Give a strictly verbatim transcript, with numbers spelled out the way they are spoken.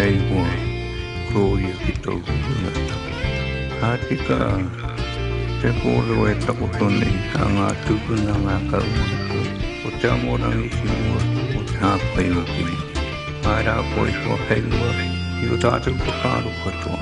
Kaiwa, Gloria Kitoguna. Hatika, Sepolo e Takotone, Hanga Tukuna Karuka, Otamorang Isiwa, Otapai Maki, Mara Boy for Haiwa, Yutatu Pokaru Katua.